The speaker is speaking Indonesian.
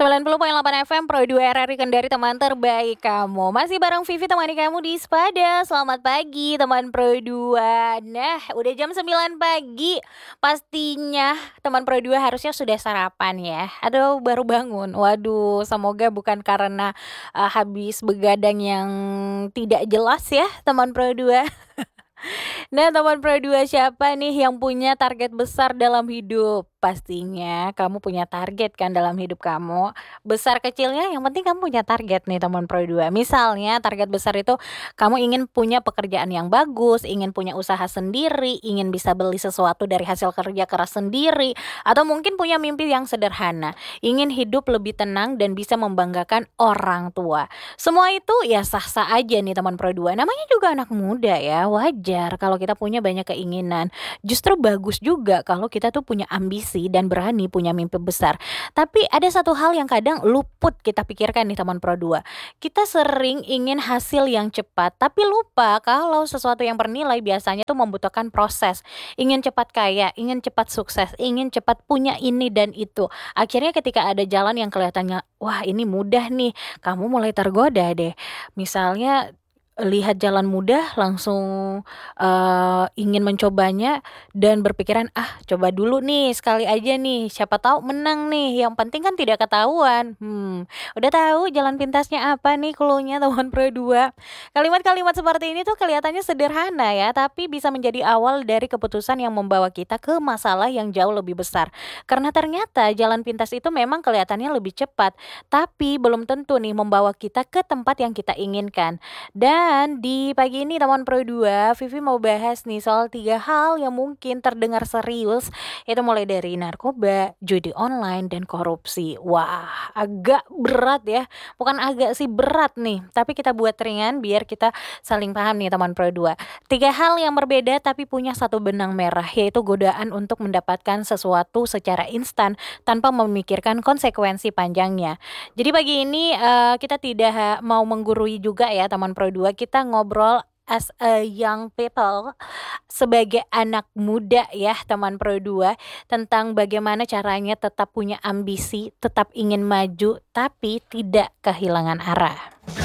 90,8 FM Pro 2 RRI Kendari, teman terbaik kamu. Masih bareng Vivi, temani kamu di Sepada. Selamat pagi teman Pro 2. Nah, udah jam 9 pagi. Pastinya teman Pro 2 harusnya sudah sarapan ya. Aduh, baru bangun. Waduh, semoga bukan karena habis begadang yang tidak jelas ya teman Pro 2. Nah, teman Pro 2, siapa nih yang punya target besar dalam hidup? Pastinya kamu punya target kan dalam hidup kamu. Besar kecilnya yang penting kamu punya target nih teman Pro 2. Misalnya target besar itu kamu ingin punya pekerjaan yang bagus, ingin punya usaha sendiri, ingin bisa beli sesuatu dari hasil kerja keras sendiri, atau mungkin punya mimpi yang sederhana, ingin hidup lebih tenang dan bisa membanggakan orang tua. Semua itu ya sah-sah aja nih teman Pro 2. Namanya juga anak muda ya, wajar kalau kita punya banyak keinginan. Justru bagus juga kalau kita tuh punya ambisi dan berani punya mimpi besar. Tapi ada satu hal yang kadang luput kita pikirkan nih teman Pro 2. Kita sering ingin hasil yang cepat, tapi lupa kalau sesuatu yang bernilai biasanya tuh membutuhkan proses. Ingin cepat kaya, ingin cepat sukses, ingin cepat punya ini dan itu. Akhirnya ketika ada jalan yang kelihatannya, wah ini mudah nih, kamu mulai tergoda deh. Misalnya lihat jalan mudah langsung ingin mencobanya dan berpikiran, "Ah, coba dulu nih sekali aja nih, siapa tahu menang nih, yang penting kan tidak ketahuan." Udah tahu jalan pintasnya apa nih clue-nya teman Pro 2? Kalimat-kalimat seperti ini tuh kelihatannya sederhana ya, tapi bisa menjadi awal dari keputusan yang membawa kita ke masalah yang jauh lebih besar. Karena ternyata jalan pintas itu memang kelihatannya lebih cepat, tapi belum tentu nih membawa kita ke tempat yang kita inginkan. Dan di pagi ini teman Pro 2, Vivi mau bahas nih soal 3 hal yang mungkin terdengar serius, itu mulai dari narkoba, judi online, dan korupsi. Wah, agak berat ya. Bukan agak sih, berat nih. Tapi kita buat ringan biar kita saling paham nih teman Pro 2. 3 hal yang berbeda tapi punya satu benang merah, yaitu godaan untuk mendapatkan sesuatu secara instan tanpa memikirkan konsekuensi panjangnya. Jadi pagi ini kita tidak mau menggurui juga ya teman Pro 2. Kita ngobrol as a young people, sebagai anak muda ya teman Pro 2, tentang bagaimana caranya tetap punya ambisi, tetap ingin maju tapi tidak kehilangan arah.